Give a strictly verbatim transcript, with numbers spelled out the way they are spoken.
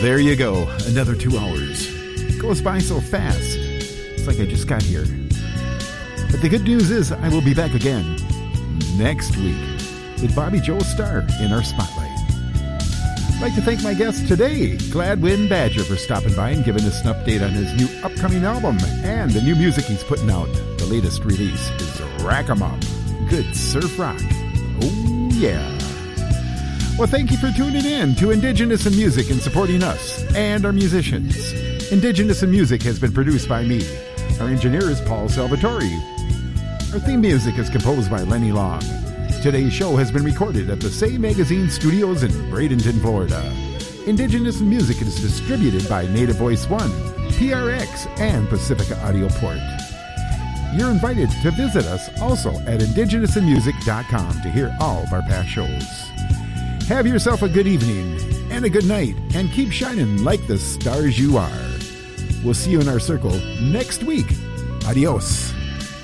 There you go. Another two hours. Goes by so fast. It's like I just got here. But the good news is I will be back again next week with Bobby Joe Starr in our spotlight. I'd like to thank my guest today, Gladwin Badger, for stopping by and giving us an update on his new upcoming album and the new music he's putting out. The latest release is Rack 'em Up. Good surf rock. Oh, yeah. Well, thank you for tuning in to Indigenous in Music and supporting us and our musicians. Indigenous in Music has been produced by me. Our engineer is Paul Salvatore. Our theme music is composed by Lenny Long. Today's show has been recorded at the Say Magazine Studios in Bradenton, Florida. Indigenous in Music is distributed by Native Voice One, P R X, and Pacifica Audio Port. You're invited to visit us also at indigenous in music dot com to hear all of our past shows. Have yourself a good evening and a good night, and keep shining like the stars you are. We'll see you in our circle next week. Adios.